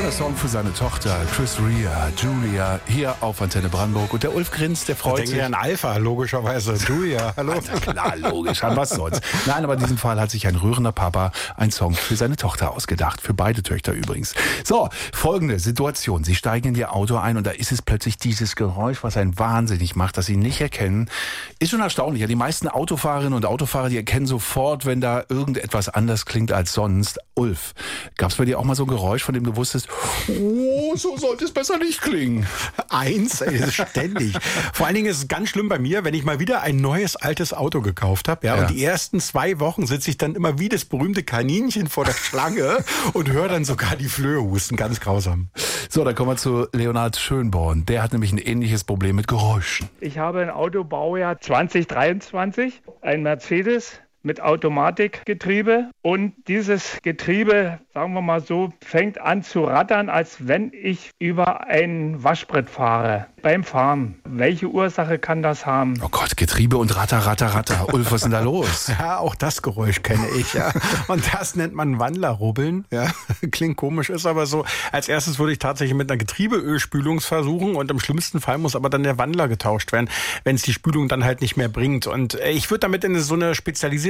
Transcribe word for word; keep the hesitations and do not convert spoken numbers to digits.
neuer Song für seine Tochter Chris Rea, Julia, hier auf Antenne Brandenburg. Und der Ulf grinst, der freut sich. Ich denke an Alpha, logischerweise. Julia, hallo. Na klar, logisch, an was sonst. Nein, aber in diesem Fall hat sich ein rührender Papa einen Song für seine Tochter ausgedacht. Für beide Töchter übrigens. So, folgende Situation. Sie steigen in ihr Auto ein und da ist es plötzlich dieses Geräusch, was einen wahnsinnig macht, das sie nicht erkennen. Ist schon erstaunlich. Ja, die meisten Autofahrerinnen und Autofahrer, die erkennen sofort, wenn da irgendetwas anders klingt als sonst. Ulf, gab es bei dir auch mal so ein Geräusch, von dem du wusstest, oh, so sollte es besser nicht klingen? Eins, ey, ständig. Vor allen Dingen ist es ganz schlimm bei mir, wenn ich mal wieder ein neues, altes Auto gekauft habe. Ja, Ja. und die ersten zwei Wochen sitze ich dann immer wie das berühmte Kaninchen vor der Schlange und höre dann sogar die Flöhe husten. Ganz grausam. So, dann kommen wir zu Leonhard Schönborn. Der hat nämlich ein ähnliches Problem mit Geräuschen. Ich habe ein Auto Baujahr zwanzig dreiundzwanzig, ein Mercedes mit Automatikgetriebe, und dieses Getriebe, sagen wir mal so, fängt an zu rattern, als wenn ich über ein Waschbrett fahre beim Fahren. Welche Ursache kann das haben? Oh Gott, Getriebe und Ratter, Ratter, Ratter. Ulf, was ist denn da los? Ja, auch das Geräusch kenne ich, ja. Und das nennt man Wandlerrubbeln, ja. Klingt komisch, ist aber so. Als erstes würde ich tatsächlich mit einer Getriebeölspülung versuchen und im schlimmsten Fall muss aber dann der Wandler getauscht werden, wenn es die Spülung dann halt nicht mehr bringt. Und ich würde damit in so eine spezialisierte